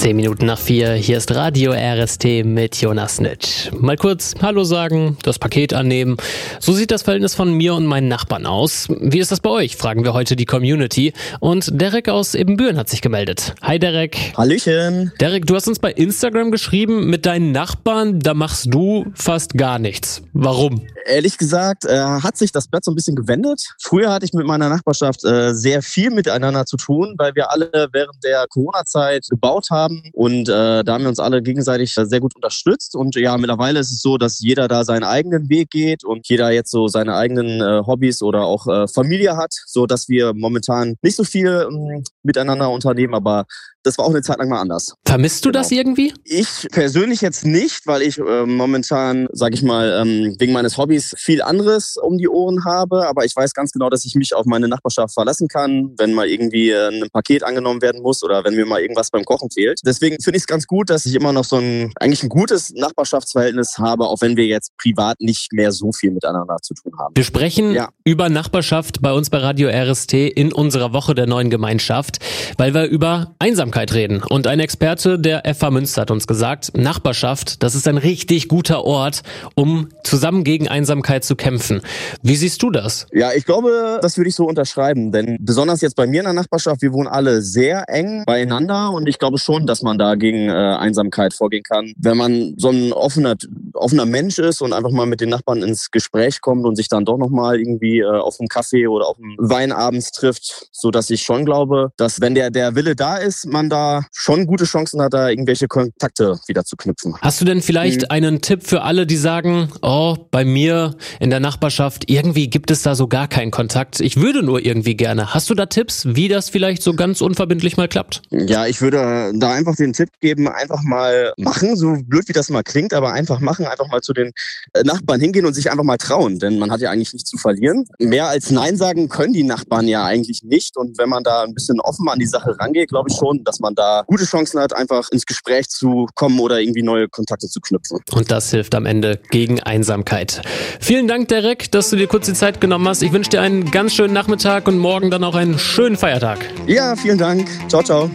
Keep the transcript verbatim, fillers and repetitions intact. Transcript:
Zehn Minuten nach vier, hier ist Radio R S T mit Jonas Nitsch. Mal kurz Hallo sagen, das Paket annehmen. So sieht das Verhältnis von mir und meinen Nachbarn aus. Wie ist das bei euch, fragen wir heute die Community. Und Derek aus Ebenbüren hat sich gemeldet. Hi Derek. Hallöchen. Derek, du hast uns bei Instagram geschrieben, mit deinen Nachbarn, da machst du fast gar nichts. Warum? Ehrlich gesagt äh, hat sich das Blatt so ein bisschen gewendet. Früher hatte ich mit meiner Nachbarschaft äh, sehr viel miteinander zu tun, weil wir alle während der Corona-Zeit gebaut haben und äh, da haben wir uns alle gegenseitig sehr gut unterstützt. Und ja, mittlerweile ist es so, dass jeder da seinen eigenen Weg geht und jeder jetzt so seine eigenen äh, Hobbys oder auch äh, Familie hat, so dass wir momentan nicht so viel ähm, miteinander unternehmen, aber das war auch eine Zeit lang mal anders. Vermisst du Genau. das irgendwie? Ich persönlich jetzt nicht, weil ich äh, momentan, sage ich mal, ähm, wegen meines Hobbys viel anderes um die Ohren habe. Aber ich weiß ganz genau, dass ich mich auf meine Nachbarschaft verlassen kann, wenn mal irgendwie äh, ein Paket angenommen werden muss oder wenn mir mal irgendwas beim Kochen fehlt. Deswegen finde ich es ganz gut, dass ich immer noch so ein, eigentlich ein gutes Nachbarschaftsverhältnis habe, auch wenn wir jetzt privat nicht mehr so viel miteinander zu tun haben. Wir sprechen Ja. über Nachbarschaft bei uns bei Radio R S T in unserer Woche der neuen Gemeinschaft, weil wir über Einsamkeit reden. Und ein Experte der F H Münster hat uns gesagt, Nachbarschaft, das ist ein richtig guter Ort, um zusammen gegen Einsamkeit zu kämpfen. Wie siehst du das? Ja, ich glaube, das würde ich so unterschreiben, denn besonders jetzt bei mir in der Nachbarschaft, wir wohnen alle sehr eng beieinander und ich glaube schon, dass man da gegen äh, Einsamkeit vorgehen kann, wenn man so ein offener, offener Mensch ist und einfach mal mit den Nachbarn ins Gespräch kommt und sich dann doch nochmal irgendwie äh, auf einem Kaffee oder auf einem Wein abends trifft, so dass ich schon glaube, dass wenn der, der Wille da ist, man da schon gute Chancen hat, da irgendwelche Kontakte wieder zu knüpfen. Hast du denn vielleicht Mhm. einen Tipp für alle, die sagen, oh, bei mir in der Nachbarschaft, irgendwie gibt es da so gar keinen Kontakt. Ich würde nur irgendwie gerne. Hast du da Tipps, wie das vielleicht so ganz unverbindlich mal klappt? Ja, ich würde da einfach den Tipp geben, einfach mal machen, so blöd wie das mal klingt, aber einfach machen, einfach mal zu den äh, Nachbarn hingehen und sich einfach mal trauen, denn man hat ja eigentlich nichts zu verlieren. Mehr als Nein sagen können die Nachbarn ja eigentlich nicht und wenn man da ein bisschen offen an die Sache rangeht, glaube ich schon, dass man da gute Chancen hat, einfach ins Gespräch zu kommen oder irgendwie neue Kontakte zu knüpfen. Und das hilft am Ende gegen Einsamkeit. Vielen Dank, Derek, dass du dir kurz die Zeit genommen hast. Ich wünsche dir einen ganz schönen Nachmittag und morgen dann auch einen schönen Feiertag. Ja, vielen Dank. Ciao, ciao.